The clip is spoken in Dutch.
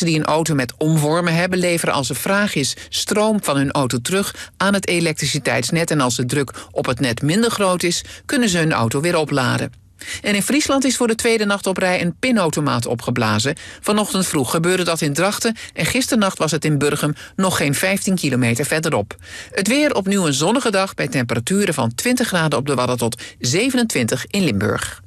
Mensen die een auto met omvormen hebben, leveren als er vraag is stroom van hun auto terug aan het elektriciteitsnet. En als de druk op het net minder groot is, kunnen ze hun auto weer opladen. En in Friesland is voor de tweede nacht op rij een pinautomaat opgeblazen. Vanochtend vroeg gebeurde dat in Drachten en gisternacht was het in Burgum nog geen 15 kilometer verderop. Het weer opnieuw een zonnige dag bij temperaturen van 20 graden op de Wadden tot 27 in Limburg.